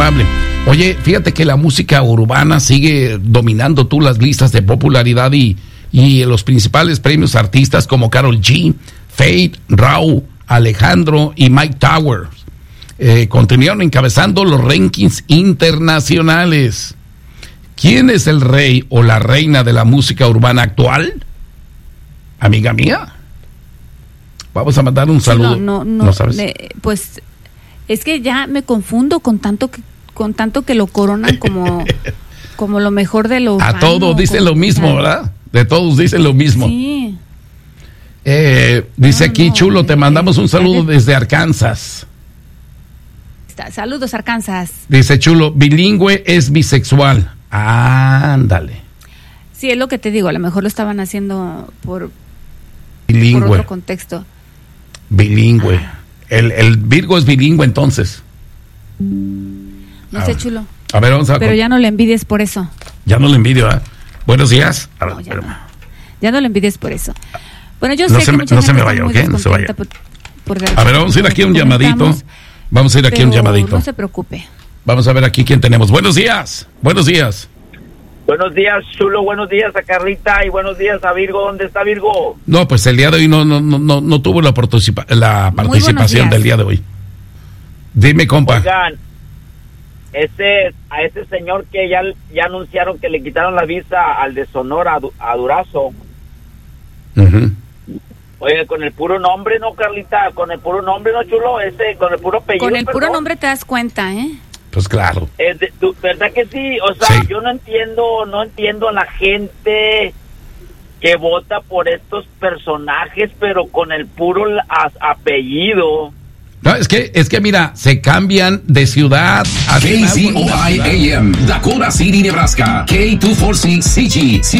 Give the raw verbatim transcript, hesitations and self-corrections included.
amable. Oye, fíjate que la música urbana sigue dominando tú las listas de popularidad y, y los principales premios artistas como Karol G, Fate, Rauw, Alejandro y Mike Towers eh, continuaron encabezando los rankings internacionales. ¿Quién es el rey o la reina de la música urbana actual? Amiga mía. Vamos a mandar un saludo. No, no, no. ¿No sabes? Me, pues es que ya me confundo con tanto que, con tanto que lo coronan como, como lo mejor de lo urbano. A todos dicen lo mismo, ¿verdad? De todos dicen lo mismo. Sí. Eh, dice no, aquí, no, Chulo, te mandamos un saludo de... desde Arkansas. Saludos, Arkansas. Dice Chulo, bilingüe es bisexual. Ándale. Sí, es lo que te digo, a lo mejor lo estaban haciendo por, bilingüe. por otro contexto. Bilingüe. Ah. El, el Virgo es bilingüe entonces. No ah, sé, Chulo. A ver, vamos a... Pero ya no le envidies por eso. Ya no le envidio, ¿eh? Buenos días. A ver, no, ya, no. ya no le envidies por eso. Bueno, yo no sé se que me, mucha no gente se me vaya, ¿ok? No se vaya. Por, por a ver, vamos a ir aquí a un llamadito. Vamos a ir aquí a un llamadito. No se preocupe. Vamos a ver aquí quién tenemos. Buenos días. Buenos días. Buenos días, Chulo. Buenos días a Carlita y buenos días a Virgo. ¿Dónde está Virgo? No, pues el día de hoy no no no no, no tuvo la, participa la participación del día de hoy. Dime, compa. Oigan, ese, a ese señor que ya, ya anunciaron que le quitaron la visa al de Sonora, a Durazo. Uh-huh. Oye, con el puro nombre, ¿no, Carlita? Con el puro nombre, ¿no, Chulo? Ese, con el puro apellido. Con el perdón. puro nombre te das cuenta, ¿eh? Pues claro. Eh, de, tu, ¿Verdad que sí? O sea, sí. yo no entiendo, no entiendo a la gente que vota por estos personajes, pero con el puro a, apellido. No, es que, es que mira, se cambian de ciudad a K C O I A M, Dakota City, Nebraska. K veinticuatro C C G.